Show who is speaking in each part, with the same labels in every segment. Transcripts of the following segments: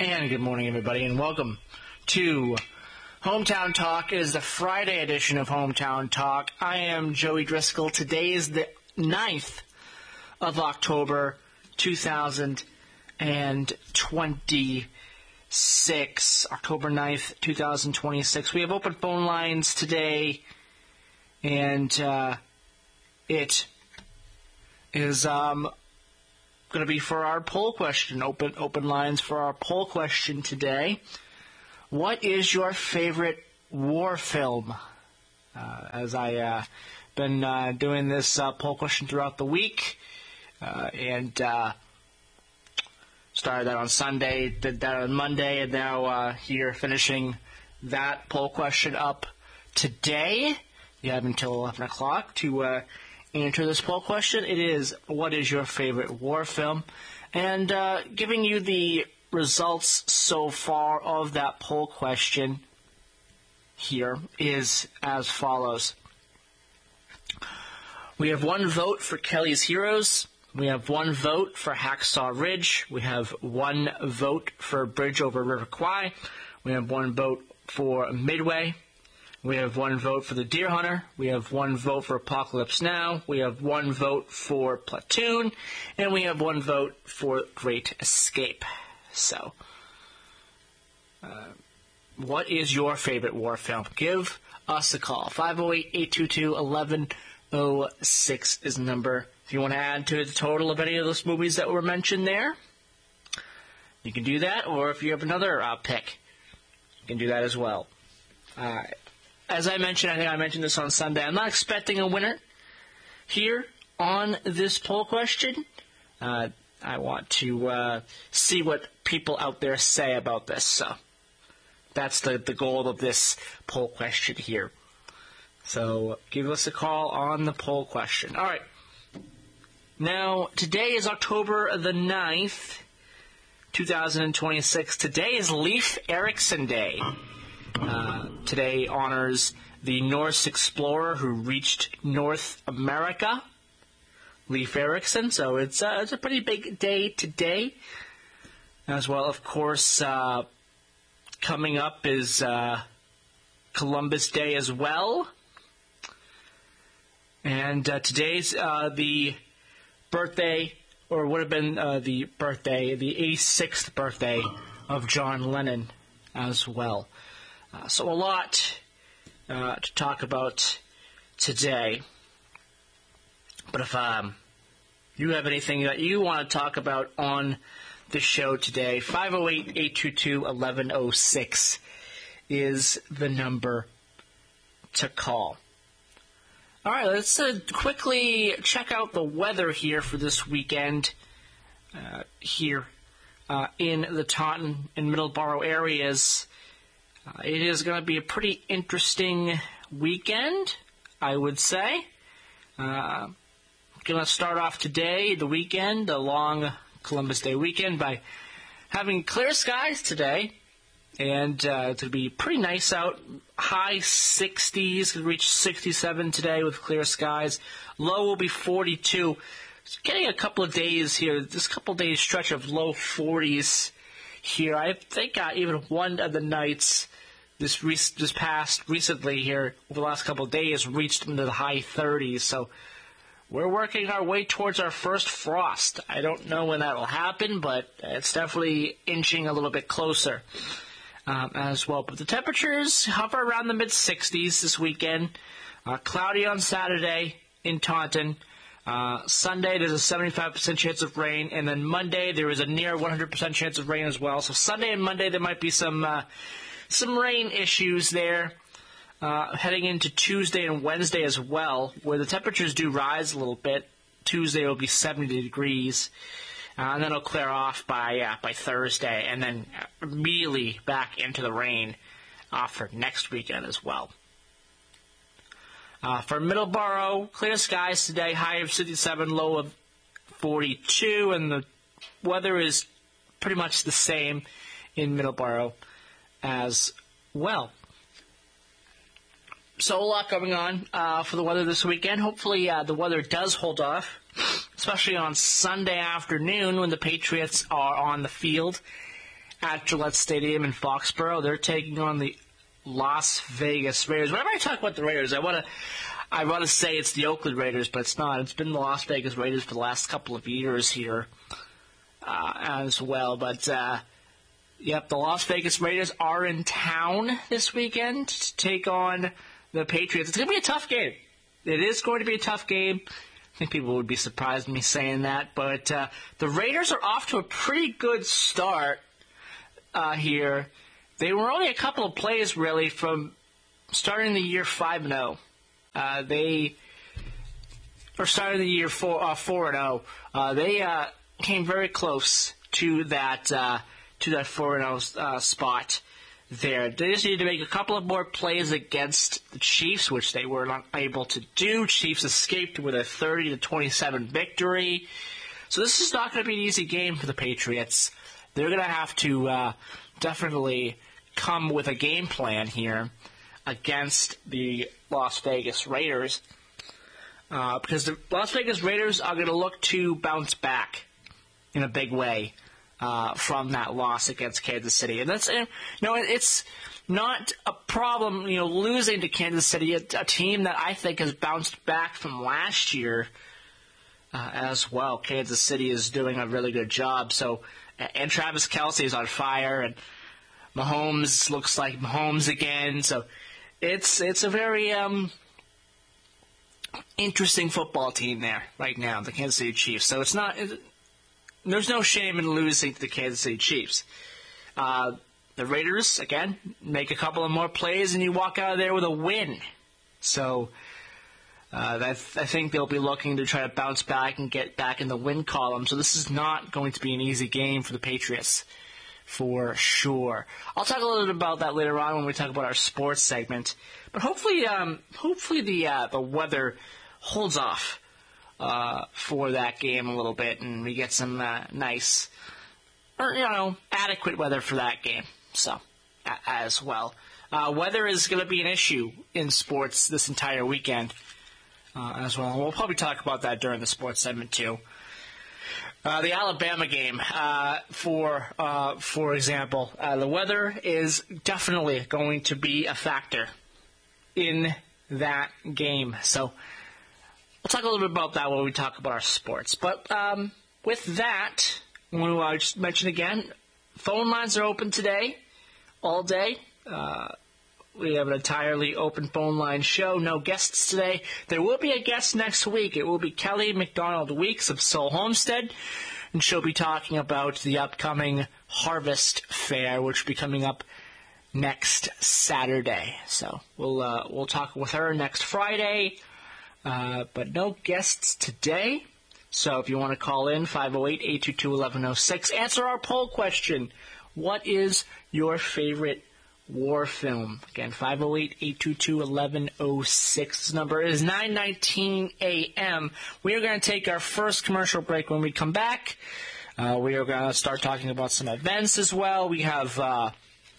Speaker 1: And good morning, everybody, and welcome to Hometown Talk. It is the Friday edition of Hometown Talk. I am Joey Driscoll. Today is the 9th of October, 2026. October 9th, 2026. We have open phone lines today, and it is going to be for our poll question. Open lines for our poll question today. What is your favorite war film? As I been doing this poll question throughout the week, and started that on Sunday, did that on Monday, and now here finishing that poll question up today. You have until 11 o'clock to answer this poll question. It is, what is your favorite war film? And giving you the results so far of that poll question here is as follows. We have one vote for Kelly's Heroes. We have one vote for Hacksaw Ridge. We have one vote for Bridge over River Kwai. We have one vote for Midway. We have one vote for The Deer Hunter. We have one vote for Apocalypse Now. We have one vote for Platoon. And we have one vote for Great Escape. So, what is your favorite war film? Give us a call. 508-822-1106 is the number. If you want to add to the total of any of those movies that were mentioned there, you can do that. Or if you have another pick, you can do that as well. As I mentioned, I think I mentioned this on Sunday, I'm not expecting a winner here on this poll question. I want to see what people out there say about this. So that's the goal of this poll question here. So give us a call on the poll question. All right. Now, today is October the 9th, 2026. Today is Leif Erikson Day. Today honors the Norse explorer who reached North America, Leif Erikson. So it's a pretty big day today. As well, of course, coming up is Columbus Day as well. And today's the birthday, or would have been the 86th birthday of John Lennon as well. So a lot to talk about today. But if you have anything that you want to talk about on the show today, 508-822-1106 is the number to call. All right, let's quickly check out the weather here for this weekend here in the Taunton and Middleborough areas. It is going to be a pretty interesting weekend, I would say. Going to start off today, the weekend, the long Columbus Day weekend, by having clear skies today. And it's going to be pretty nice out. High 60s, going to reach 67 today with clear skies. Low will be 42. Getting a couple of days here, this couple of days stretch of low 40s here. I think even one of the nights this past recently here over the last couple of days reached into the high 30s. So we're working our way towards our first frost. I don't know when that will happen, but it's definitely inching a little bit closer as well. But the temperatures hover around the mid-60s this weekend. Cloudy on Saturday in Taunton. Sunday, there's a 75% chance of rain, and then Monday, there is a near 100% chance of rain as well. So Sunday and Monday, there might be some rain issues there. Heading into Tuesday and Wednesday as well, where the temperatures do rise a little bit. Tuesday will be 70 degrees, and then it'll clear off by Thursday, and then immediately back into the rain for next weekend as well. For Middleborough, clear skies today, high of 67, low of 42, and the weather is pretty much the same in Middleborough as well. So a lot going on for the weather this weekend. Hopefully the weather does hold off, especially on Sunday afternoon when the Patriots are on the field at Gillette Stadium in Foxborough. They're taking on the Las Vegas Raiders. Whenever I talk about the Raiders, I want to say it's the Oakland Raiders, but it's not. It's been the Las Vegas Raiders for the last couple of years here as well. But, yep, the Las Vegas Raiders are in town this weekend to take on the Patriots. It's going to be a tough game. It is going to be a tough game. I think people would be surprised at me saying that. But the Raiders are off to a pretty good start here. They were only a couple of plays, really, from starting the year 5-0. They or starting the year 4-0. They came very close to that 4-0 spot there. They just needed to make a couple of more plays against the Chiefs, which they were not able to do. Chiefs escaped with a 30-27 victory. So this is not going to be an easy game for the Patriots. They're going to have to definitely come with a game plan here against the Las Vegas Raiders, because the Las Vegas Raiders are going to look to bounce back in a big way from that loss against Kansas City. And that's, it's not a problem, losing to Kansas City, a team that I think has bounced back from last year as well. Kansas City is doing a really good job. So, and Travis Kelce is on fire, and Mahomes looks like Mahomes again. So it's a very interesting football team there right now, the Kansas City Chiefs. So there's no shame in losing to the Kansas City Chiefs. The Raiders, again, make a couple of more plays and you walk out of there with a win. So I think they'll be looking to try to bounce back and get back in the win column. So this is not going to be an easy game for the Patriots, for sure. I'll talk a little bit about that later on when we talk about our sports segment. But hopefully the weather holds off for that game a little bit, and we get some nice, or adequate weather for that game. So as well, weather is going to be an issue in sports this entire weekend as well. We'll probably talk about that during the sports segment too. The Alabama game, for example, the weather is definitely going to be a factor in that game. So we'll talk a little bit about that when we talk about our sports. But with that, I want to just mention again, phone lines are open today, all day. We have an entirely open phone line show. No guests today. There will be a guest next week. It will be Kelly McDonald Weeks of Soul Homestead, and she'll be talking about the upcoming Harvest Fair, which will be coming up next Saturday. So we'll talk with her next Friday, but no guests today. So if you want to call in, 508-822-1106, answer our poll question. What is your favorite war film? Again, 508-822-1106. This number is 9:19 a.m. We are going to take our first commercial break. When we come back, we are going to start talking about some events as well. We have a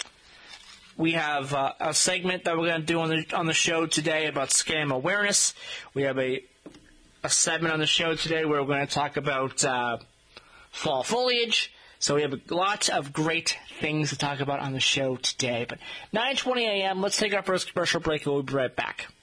Speaker 1: segment that we're going to do on the show today about scam awareness. We have a segment on the show today where we're going to talk about fall foliage. So we have a lot of great things to talk about on the show today. But 9:20 a.m., let's take our first commercial break and we'll be right back.